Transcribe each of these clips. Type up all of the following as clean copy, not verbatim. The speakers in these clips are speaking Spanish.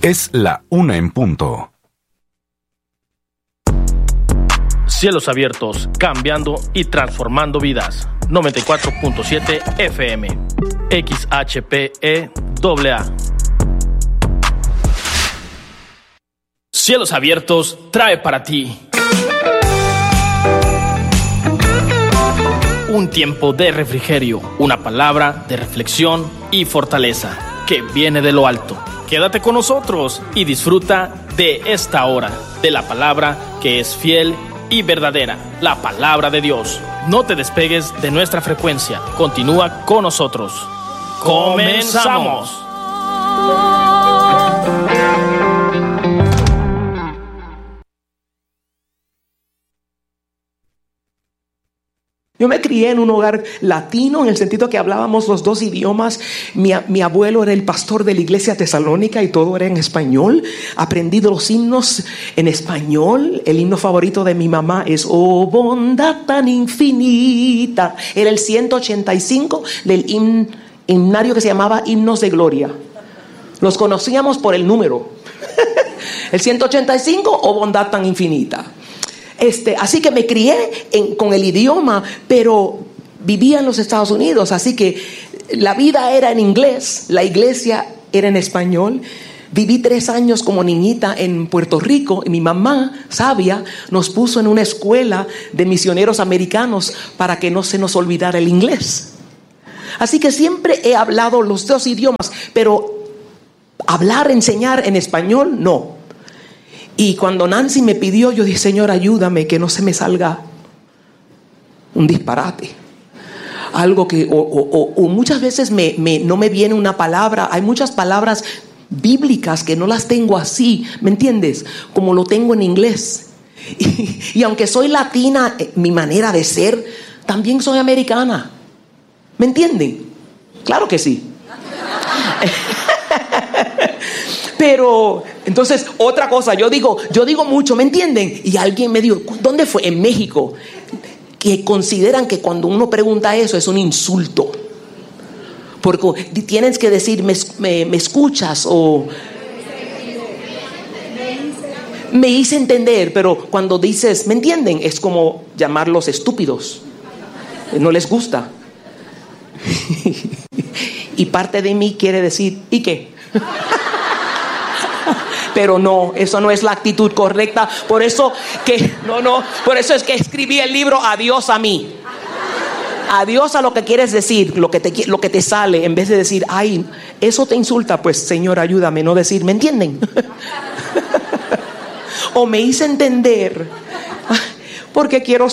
Es la 1 en punto. Cielos abiertos, cambiando y transformando vidas. 94.7 FM. XHPE AA. Cielos abiertos trae para ti un tiempo de refrigerio, una palabra de reflexión y fortaleza que viene de lo alto. Quédate con nosotros y disfruta de esta hora, de la palabra que es fiel y verdadera, la palabra de Dios. No te despegues de nuestra frecuencia. Continúa con nosotros. ¡Comenzamos! Yo me crié en un hogar latino en el sentido que hablábamos los dos idiomas. Mi abuelo era el pastor de la iglesia tesalónica y todo era en español. Aprendí los himnos en español. El himno favorito de mi mamá es "Oh bondad tan infinita". Era el 185 del himnario que se llamaba Himnos de Gloria. Los conocíamos por el número. El 185, "Oh bondad tan infinita". Así que me crié con el idioma, pero vivía en los Estados Unidos, así que la vida era en inglés, la iglesia era en español. Viví 3 años como niñita en Puerto Rico y mi mamá, sabia, nos puso en una escuela de misioneros americanos para que no se nos olvidara el inglés. Así que siempre he hablado los dos idiomas, pero hablar, enseñar en español, no. Y cuando Nancy me pidió, yo dije: Señor, ayúdame que no se me salga un disparate. Algo que, o muchas veces no me viene una palabra. Hay muchas palabras bíblicas que no las tengo así, ¿me entiendes? Como lo tengo en inglés. Y aunque soy latina, mi manera de ser, también soy americana. ¿Me entienden? Claro que sí. Pero entonces, otra cosa, yo digo mucho, ¿me entienden? Y alguien me dijo, ¿dónde fue? En México. Que consideran que cuando uno pregunta eso es un insulto. Porque tienes que decir, ¿me escuchas? O me hice entender. Pero cuando dices, ¿me entienden? Es como llamarlos estúpidos. No les gusta. Y parte de mí quiere decir, ¿y qué? Pero no, eso no es la actitud correcta. Por eso es que escribí el libro Adiós a mí. Adiós a lo que quieres decir, lo que te sale, en vez de decir, ay, eso te insulta, pues Señor, ayúdame, no decir, ¿me entienden? O me hice entender, porque quiero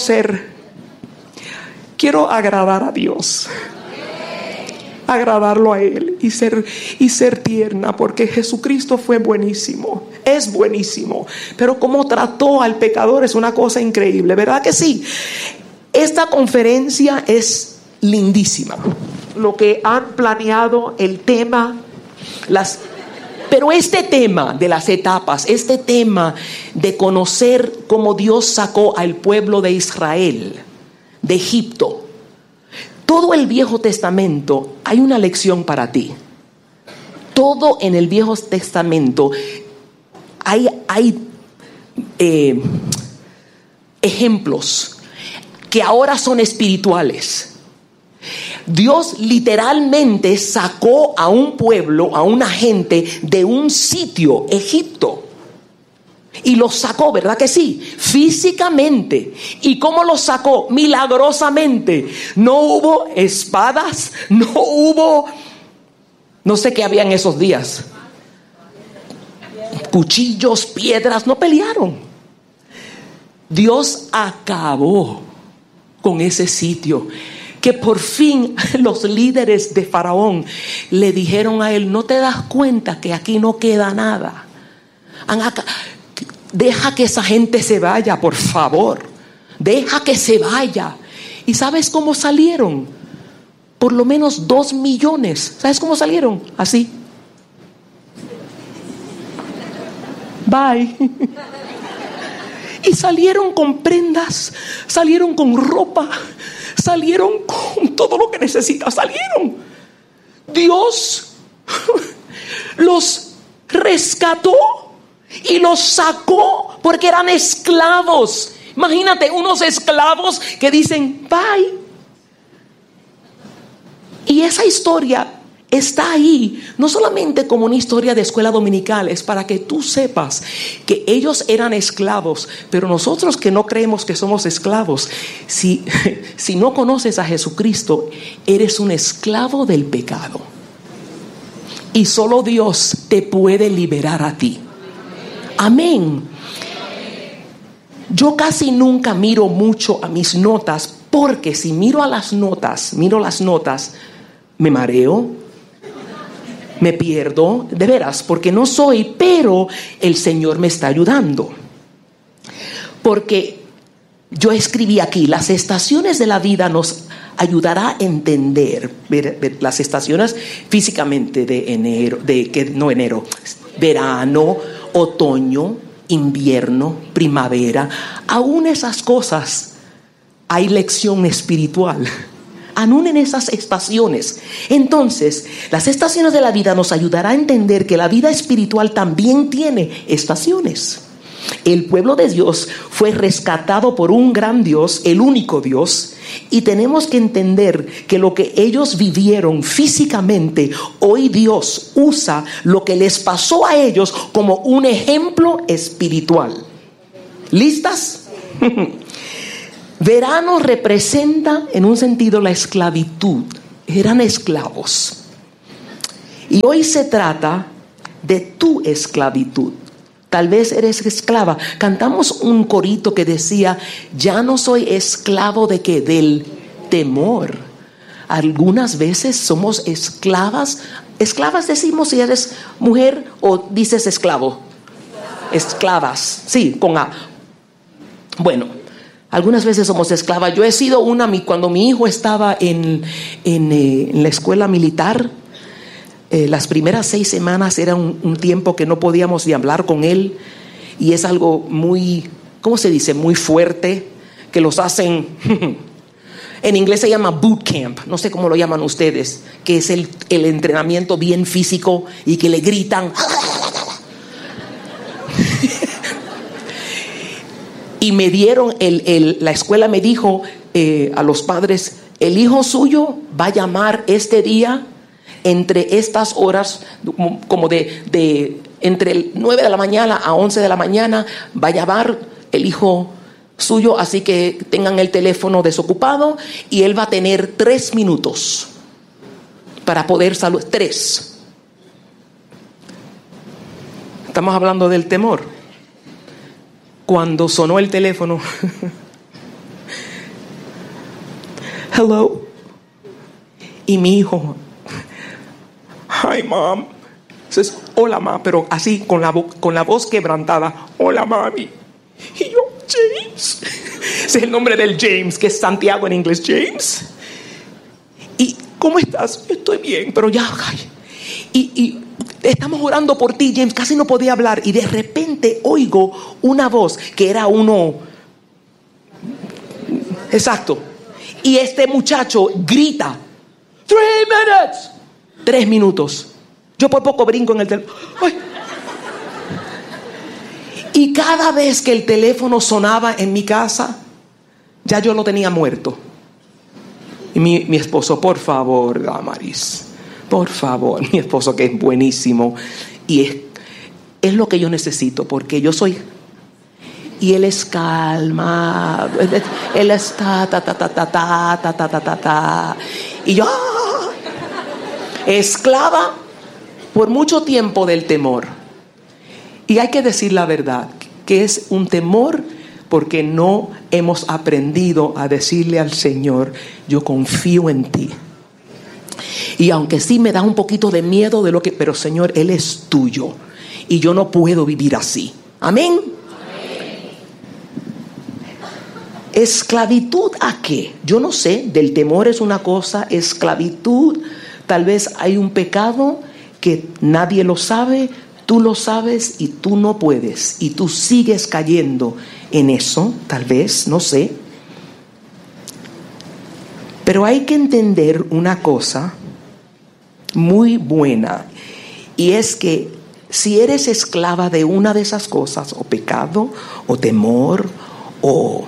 agradar a Dios. Agradarlo a Él y ser tierna, porque Jesucristo fue buenísimo, es buenísimo, pero cómo trató al pecador es una cosa increíble, ¿verdad que sí? Esta conferencia es lindísima, lo que han planeado, el tema, pero este tema de las etapas, este tema de conocer cómo Dios sacó al pueblo de Israel de Egipto. Todo el Viejo Testamento hay una lección para ti. Todo en el Viejo Testamento hay ejemplos que ahora son espirituales. Dios literalmente sacó a un pueblo, a una gente de un sitio, Egipto. Y los sacó, ¿verdad que sí? Físicamente. ¿Y cómo los sacó? Milagrosamente. No hubo espadas, no sé qué había en esos días. Cuchillos, piedras, no pelearon. Dios acabó con ese sitio. Que por fin los líderes de Faraón le dijeron a él: ¿no te das cuenta que aquí no queda nada? Deja que esa gente se vaya, por favor. Deja que se vaya. ¿Y sabes cómo salieron? Por lo menos 2 millones. ¿Sabes cómo salieron? Así. Bye. Y salieron con prendas, salieron con ropa, salieron con todo lo que necesitaban. Salieron. Dios los rescató y los sacó porque eran esclavos. Imagínate unos esclavos que dicen bye. Y esa historia está ahí, no solamente como una historia de escuela dominical, es para que tú sepas que ellos eran esclavos, pero nosotros que no creemos que somos esclavos, si no conoces a Jesucristo, eres un esclavo del pecado. Y solo Dios te puede liberar a ti. Amén. Yo casi nunca miro mucho a mis notas, porque si miro las notas, me mareo, me pierdo, de veras, porque no soy, pero el Señor me está ayudando. Porque yo escribí aquí, las estaciones de la vida nos ayudará a entender las estaciones físicamente verano, otoño, invierno, primavera. Aún esas cosas hay lección espiritual. Aún en esas estaciones. Entonces, las estaciones de la vida nos ayudará a entender que la vida espiritual también tiene estaciones. El pueblo de Dios fue rescatado por un gran Dios, el único Dios, y tenemos que entender que lo que ellos vivieron físicamente, hoy Dios usa lo que les pasó a ellos como un ejemplo espiritual. ¿Listas? Verano representa en un sentido la esclavitud. Eran esclavos. Y hoy se trata de tu esclavitud. Tal vez eres esclava. Cantamos un corito que decía, ya no soy esclavo de qué, del temor. Algunas veces somos esclavas. Esclavas decimos si eres mujer o dices esclavo. Esclavas, sí, con A. Bueno, algunas veces somos esclavas. Yo he sido una, cuando mi hijo estaba en la escuela militar, las primeras 6 semanas era un tiempo que no podíamos ni hablar con él. Y es algo muy, ¿cómo se dice? Muy fuerte, que los hacen, en inglés se llama boot camp, no sé cómo lo llaman ustedes, que es el entrenamiento bien físico y que le gritan. Y me dieron, la escuela me dijo a los padres, el hijo suyo va a llamar este día entre estas horas, como de entre 9 de la mañana a 11 de la mañana, va a llamar el hijo suyo, así que tengan el teléfono desocupado y él va a tener 3 minutos para poder saludar. 3. Estamos hablando del temor. Cuando sonó el teléfono, hello, y mi hijo, hi mom, dices, hola ma, pero así con la voz quebrantada, hola mami. Y yo, James, ese es el nombre del James, que es Santiago en inglés, James. ¿Y cómo estás? Estoy bien, pero ya, y estamos orando por ti, James. Casi no podía hablar y de repente oigo una voz que era uno. Exacto. Y este muchacho grita, 3 minutes. 3 minutos. Yo por poco brinco en el teléfono. Y cada vez que el teléfono sonaba en mi casa, ya yo lo tenía muerto. Y mi esposo, por favor, Damaris, por favor, mi esposo que es buenísimo. Y es lo que yo necesito, porque yo soy... Y él es calma. Él está ta. Y yo... esclava por mucho tiempo del temor. Y hay que decir la verdad, que es un temor porque no hemos aprendido a decirle al Señor, yo confío en ti. Y aunque sí me da un poquito de miedo de pero Señor, Él es tuyo y yo no puedo vivir así. Amén. ¿Esclavitud a qué? Yo no sé, del temor es una cosa, esclavitud, tal vez hay un pecado que nadie lo sabe, tú lo sabes y tú no puedes, y tú sigues cayendo en eso, tal vez, no sé. Pero hay que entender una cosa muy buena, y es que si eres esclava de una de esas cosas, o pecado, o temor, o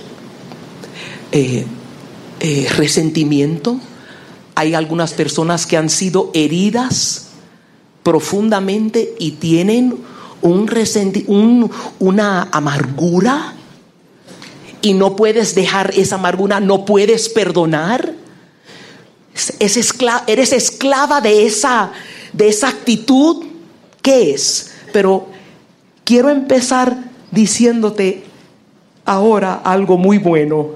resentimiento, hay algunas personas que han sido heridas profundamente y tienen una amargura, y no puedes dejar esa amargura, no puedes perdonar. Eres esclava de esa actitud. ¿Qué es? Pero quiero empezar diciéndote ahora algo muy bueno.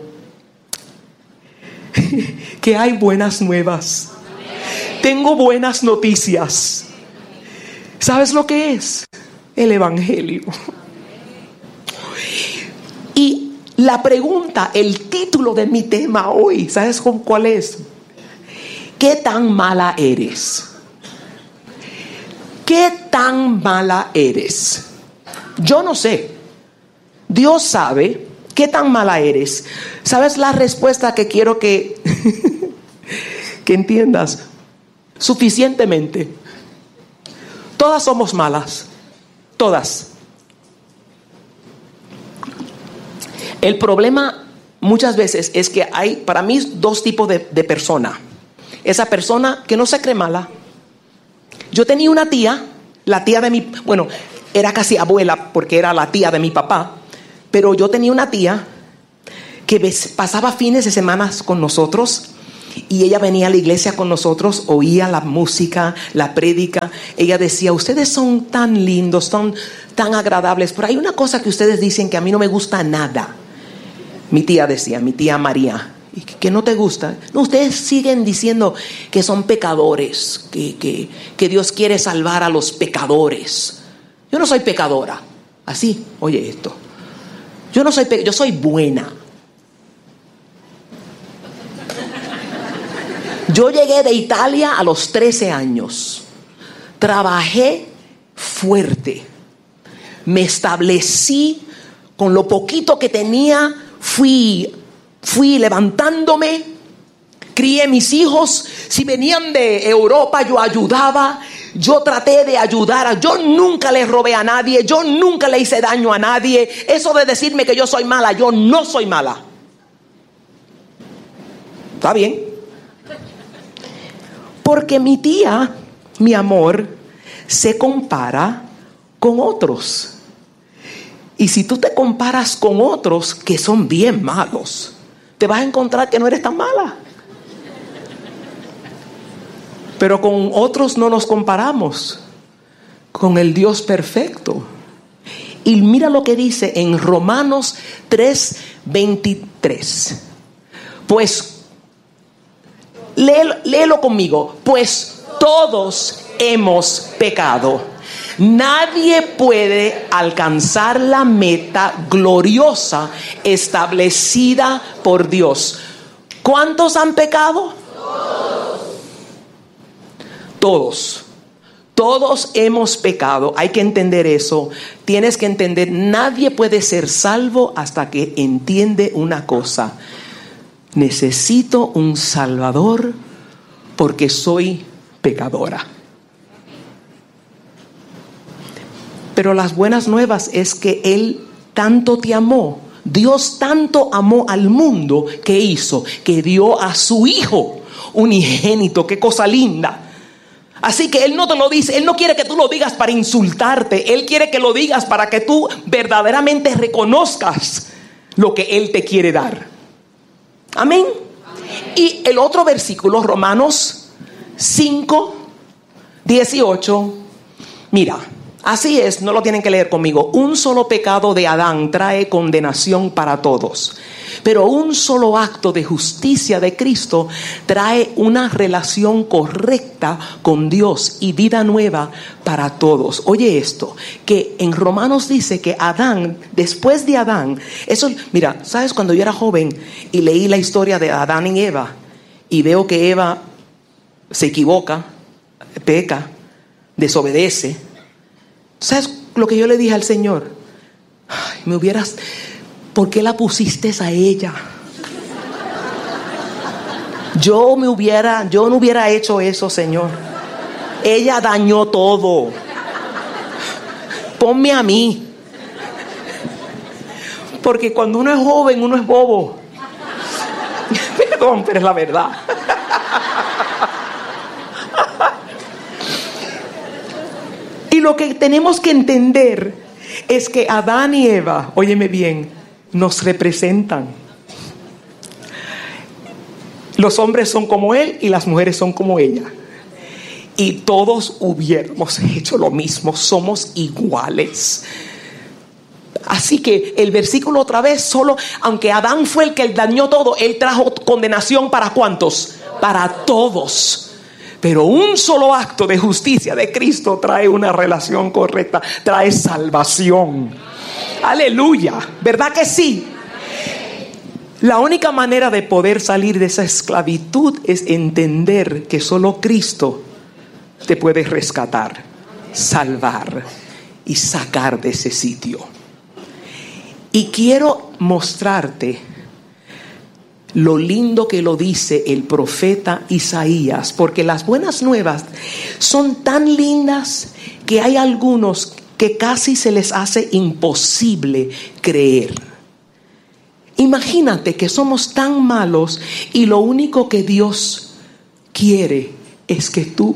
Que hay buenas nuevas. Tengo buenas noticias. ¿Sabes lo que es? El Evangelio. Y la pregunta, el título de mi tema hoy, ¿sabes cuál es? ¿Qué tan mala eres? ¿Qué tan mala eres? Yo no sé. Dios sabe qué tan mala eres. ¿Sabes la respuesta que quiero que entiendas suficientemente? Todas somos malas. Todas. El problema muchas veces es que hay, para mí, dos tipos de persona. Esa persona que no se cree mala. Yo tenía una tía, la tía de mi, bueno, era casi abuela porque era la tía de mi papá, pero yo tenía una tía que pasaba fines de semana con nosotros, y ella venía a la iglesia con nosotros, oía la música, la prédica. Ella decía: ustedes son tan lindos, son tan agradables, pero hay una cosa que ustedes dicen que a mí no me gusta nada. Mi tía decía, mi tía María: ¿y que no te gusta? No, ustedes siguen diciendo que son pecadores, que Dios quiere salvar a los pecadores. Yo no soy pecadora. Así, oye esto. Yo no soy yo soy buena. Yo llegué de Italia a los 13 años. Trabajé fuerte. Me establecí con lo poquito que tenía. Fui levantándome. Crié mis hijos. Si venían de Europa, yo ayudaba. Yo traté de ayudar. Yo nunca le robé a nadie. Yo nunca le hice daño a nadie. Eso de decirme que yo soy mala, yo no soy mala. ¿Está bien? Porque mi tía, mi amor, se compara con otros. Y si tú te comparas con otros que son bien malos, te vas a encontrar que no eres tan mala. Pero con otros no nos comparamos, con el Dios perfecto. Y mira lo que dice en Romanos 3:23. Pues, léelo conmigo. Pues todos hemos pecado. Nadie puede alcanzar la meta gloriosa establecida por Dios. ¿Cuántos han pecado? Todos. Todos hemos pecado. Hay que entender eso. Tienes que entender, nadie puede ser salvo hasta que entiende una cosa: necesito un Salvador porque soy pecadora. Pero las buenas nuevas es que Él tanto te amó, Dios tanto amó al mundo, que hizo, que dio a su Hijo unigénito. Qué cosa linda. Así que Él no te lo dice, Él no quiere que tú lo digas para insultarte. Él quiere que lo digas para que tú verdaderamente reconozcas lo que Él te quiere dar. Amén. Y el otro versículo, Romanos 5:18. Mira, así es, no lo tienen que leer conmigo. Un solo pecado de Adán trae condenación para todos, pero un solo acto de justicia de Cristo trae una relación correcta con Dios y vida nueva para todos. Oye esto, que en Romanos dice que Adán, después de Adán, eso, mira, ¿sabes? Cuando yo era joven y leí la historia de Adán y Eva, y veo que Eva se equivoca, peca, desobedece, ¿sabes lo que yo le dije al Señor? Ay, ¿por qué la pusiste a ella? Yo no hubiera hecho eso, Señor. Ella dañó todo. Ponme a mí. Porque cuando uno es joven, uno es bobo. Perdón, pero es la verdad. Y lo que tenemos que entender es que Adán y Eva, óyeme bien, nos representan. Los hombres son como él y las mujeres son como ella. Y todos hubiéramos hecho lo mismo, somos iguales. Así que el versículo otra vez, solo, aunque Adán fue el que dañó todo, él trajo condenación ¿para cuántos? Para todos. Pero un solo acto de justicia de Cristo trae una relación correcta, trae salvación. Aleluya, ¿verdad que sí? La única manera de poder salir de esa esclavitud es entender que solo Cristo te puede rescatar, salvar y sacar de ese sitio. Y quiero mostrarte lo lindo que lo dice el profeta Isaías, porque las buenas nuevas son tan lindas que hay algunos que casi se les hace imposible creer. Imagínate que somos tan malos y lo único que Dios quiere es que tú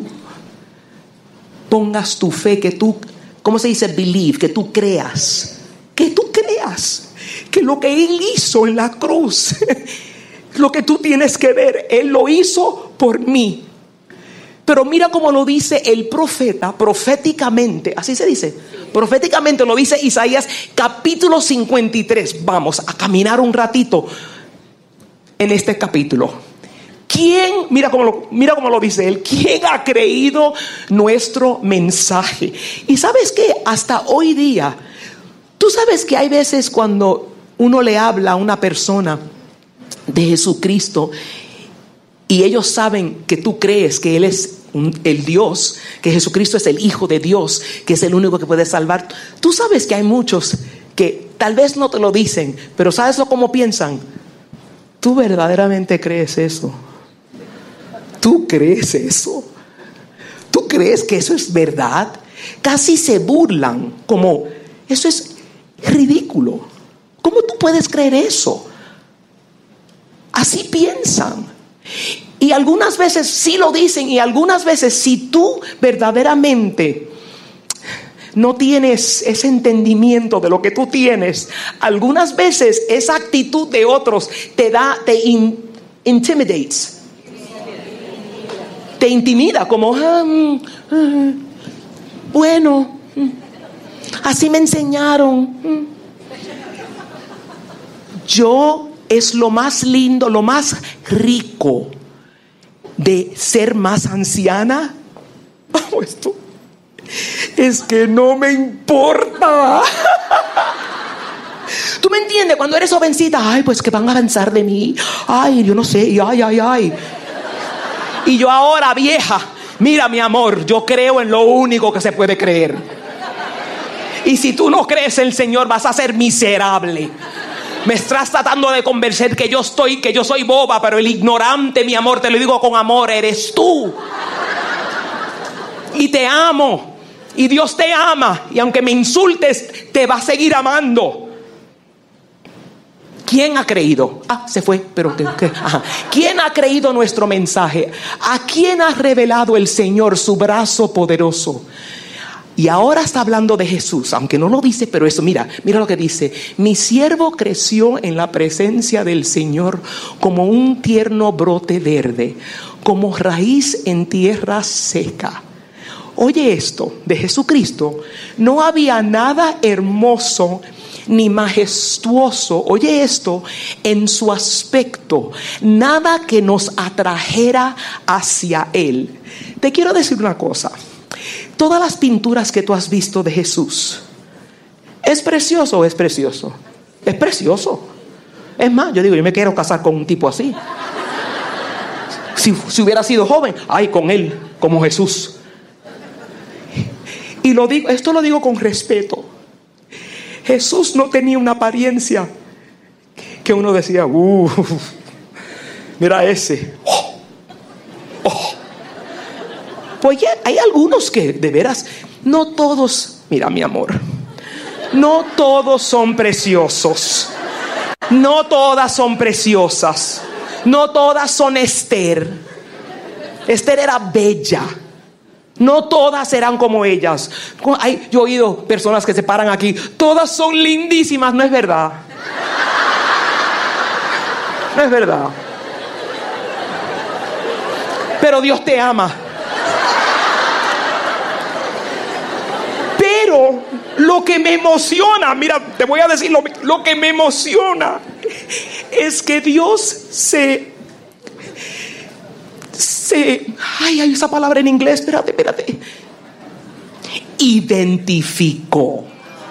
pongas tu fe, que tú, ¿cómo se dice? Believe, que tú creas. Que tú creas que lo que Él hizo en la cruz, lo que tú tienes que ver, Él lo hizo por mí. Pero mira cómo lo dice el profeta, proféticamente, así se dice, proféticamente lo dice Isaías capítulo 53. Vamos a caminar un ratito en este capítulo. ¿Quién, mira cómo lo dice él, quién ha creído nuestro mensaje? Y sabes que hasta hoy día, tú sabes que hay veces cuando uno le habla a una persona de Jesucristo y ellos saben que tú crees que Él es el Dios, que Jesucristo es el Hijo de Dios, que es el único que puede salvar. Tú sabes que hay muchos que tal vez no te lo dicen, pero ¿sabes cómo piensan? ¿Tú verdaderamente crees eso? ¿Tú crees eso? ¿Tú crees que eso es verdad? Casi se burlan, como eso es ridículo. ¿Cómo tú puedes creer eso? Así piensan. Y algunas veces sí lo dicen, y algunas veces si tú verdaderamente no tienes ese entendimiento de lo que tú tienes, algunas veces esa actitud de otros te intimidates. Te intimida, como bueno, así me enseñaron. Yo es lo más lindo, lo más rico de ser más anciana. Esto es que no me importa. ¿Tú me entiendes? Cuando eres jovencita, ay, pues que van a pensar de mí. Ay, yo no sé, ay. Y yo ahora vieja, mira mi amor, yo creo en lo único que se puede creer. Y si tú no crees en el Señor, vas a ser miserable. Me estás tratando de convencer que yo soy boba, pero el ignorante, mi amor, te lo digo con amor, eres tú. Y te amo. Y Dios te ama. Y aunque me insultes, te va a seguir amando. ¿Quién ha creído? Se fue, pero ajá. ¿Quién ha creído nuestro mensaje? ¿A quién ha revelado el Señor su brazo poderoso? Y ahora está hablando de Jesús, aunque no lo dice, pero eso, mira lo que dice. Mi siervo creció en la presencia del Señor como un tierno brote verde, como raíz en tierra seca. Oye esto, de Jesucristo no había nada hermoso ni majestuoso, oye esto, en su aspecto, nada que nos atrajera hacia Él. Te quiero decir una cosa. Todas las pinturas que tú has visto de Jesús, ¿es precioso o es precioso? Es precioso. Es más, yo me quiero casar con un tipo así. Si hubiera sido joven, con él, como Jesús. Y esto lo digo con respeto. Jesús no tenía una apariencia que uno decía, mira ese. Pues hay algunos que de veras, no todos. Mira mi amor, No todos son preciosos. No todas son preciosas. No todas son Esther. Esther era bella. No todas serán como ellas. Yo he oído personas que se paran aquí. Todas son lindísimas. No es verdad. No es verdad. Pero Dios te ama. Pero lo que me emociona, mira, te voy a decir lo que me emociona es que Dios hay esa palabra en inglés, espérate. Identificó.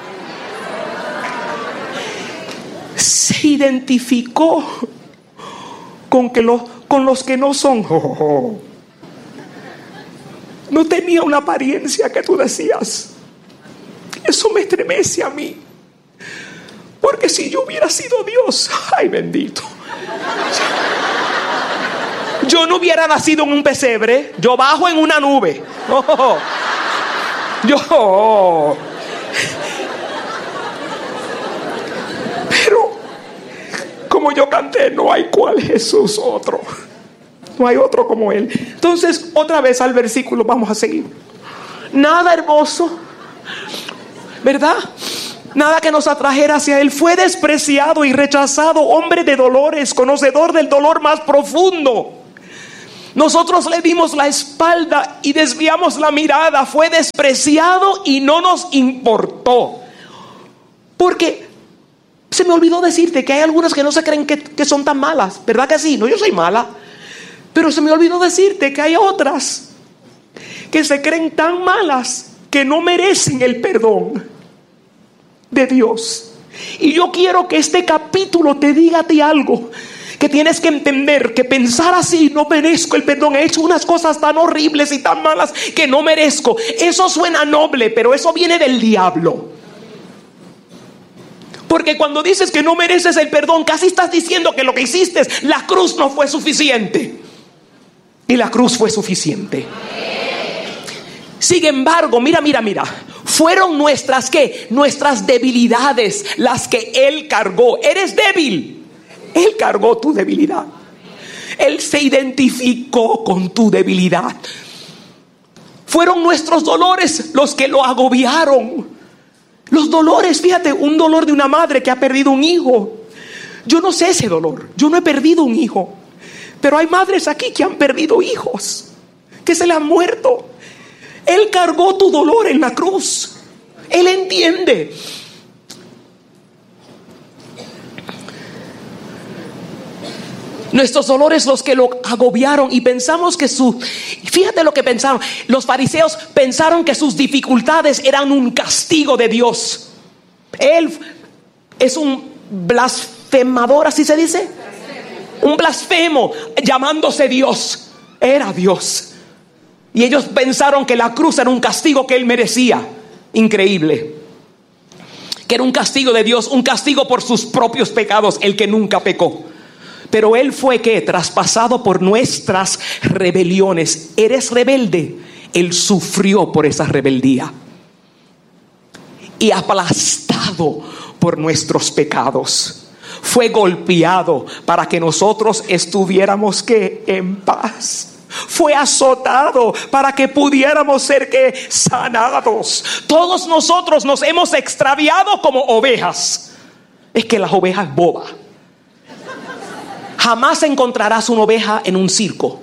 Se identificó con los que no son. No tenía una apariencia que tú decías. Eso me estremece a mí. Porque si yo hubiera sido Dios, ay bendito, yo no hubiera nacido en un pesebre. Yo bajo en una nube. Pero como yo canté, no hay cual Jesús otro. No hay otro como Él. Entonces, otra vez al versículo, vamos a seguir. Nada hermoso, ¿verdad? Nada que nos atrajera hacia Él. Fue despreciado y rechazado, hombre de dolores, conocedor del dolor más profundo. Nosotros le dimos la espalda y desviamos la mirada. Fue despreciado y no nos importó. Porque se me olvidó decirte que hay algunas que no se creen que son tan malas. ¿Verdad que sí? No, yo soy mala. Pero se me olvidó decirte que hay otras que se creen tan malas que no merecen el perdón de Dios. Y yo quiero que este capítulo te diga a ti algo. Que tienes que entender que pensar así, no merezco el perdón, he hecho unas cosas tan horribles y tan malas que no merezco. Eso suena noble, pero eso viene del diablo. Porque cuando dices que no mereces el perdón, casi estás diciendo que lo que hiciste, la cruz no fue suficiente. Y la cruz fue suficiente. Sin embargo, mira. Fueron nuestras, ¿qué? Nuestras debilidades las que Él cargó. Eres débil. Él cargó tu debilidad. Él se identificó con tu debilidad. Fueron nuestros dolores los que lo agobiaron. Los dolores, fíjate, un dolor de una madre que ha perdido un hijo. Yo no sé ese dolor. Yo no he perdido un hijo. Pero hay madres aquí que han perdido hijos, que se le han muerto. Él cargó tu dolor en la cruz. Él entiende. Nuestros dolores los que lo agobiaron y pensamos que fíjate lo que pensaron. Los fariseos pensaron que sus dificultades eran un castigo de Dios. Él es un blasfemador, así se dice. Un blasfemo, llamándose Dios. Era Dios. Y ellos pensaron que la cruz era un castigo que Él merecía. Increíble. Que era un castigo de Dios, un castigo por sus propios pecados, el que nunca pecó. Pero Él fue, ¿qué? Traspasado por nuestras rebeliones. ¿Eres rebelde? Él sufrió por esa rebeldía. Y aplastado por nuestros pecados. Fue golpeado para que nosotros estuviéramos, ¿qué? En paz. Fue azotado para que pudiéramos ser, ¿qué? Sanados. Todos nosotros nos hemos extraviado como ovejas. Es que las ovejas bobas. Jamás encontrarás una oveja en un circo.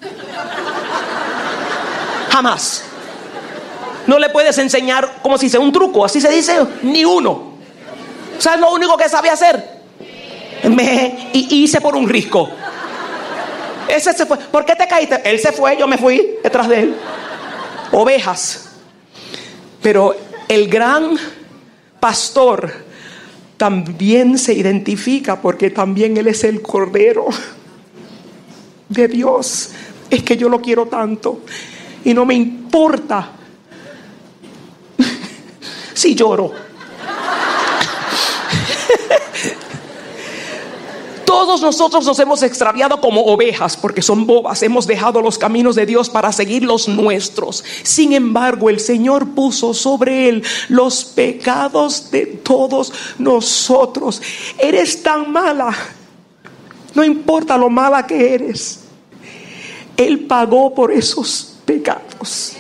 Jamás. No le puedes enseñar, como se dice, un truco, así se dice, ni uno. ¿Sabes lo único que sabe hacer? Y hice por un risco. Ese se fue. ¿Por qué te caíste? Él se fue, yo me fui detrás de él. Ovejas. Pero el gran pastor también se identifica, porque también Él es el Cordero de Dios. Es que yo lo quiero tanto y no me importa si lloro. Todos nosotros nos hemos extraviado como ovejas porque son bobas. Hemos dejado los caminos de Dios para seguir los nuestros. Sin embargo, el Señor puso sobre Él los pecados de todos nosotros. Eres tan mala, no importa lo mala que eres, Él pagó por esos pecados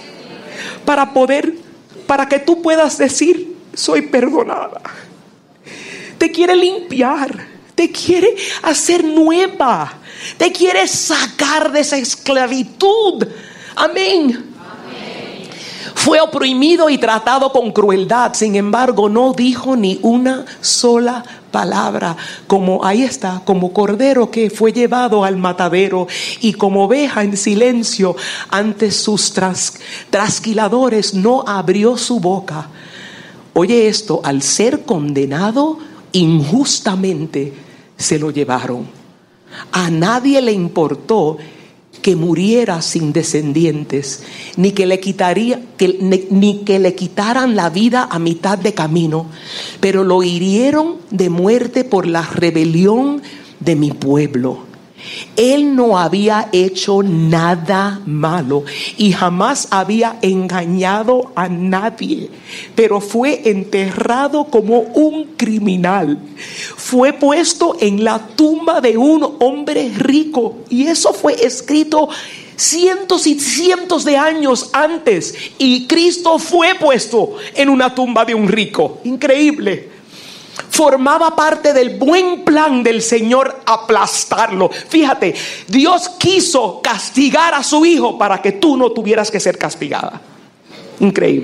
para que tú puedas decir: soy perdonada. Te quiere limpiar, te quiere hacer nueva, te quiere sacar de esa esclavitud. Amén. Fue oprimido y tratado con crueldad, sin embargo no dijo ni una sola palabra. Como ahí está, como cordero que fue llevado al matadero, y como oveja en silencio ante sus trasquiladores no abrió su boca. Oye esto: al ser condenado injustamente se lo llevaron. A nadie le importó que muriera sin descendientes, ni que le quitaran la vida a mitad de camino, pero lo hirieron de muerte por la rebelión de mi pueblo. Él no había hecho nada malo y jamás había engañado a nadie, pero fue enterrado como un criminal. Fue puesto en la tumba de un hombre rico, y eso fue escrito cientos y cientos de años antes, y Cristo fue puesto en una tumba de un rico. Increíble. Formaba parte del buen plan del Señor aplastarlo. Fíjate, Dios quiso castigar a su hijo para que tú no tuvieras que ser castigada. Increíble.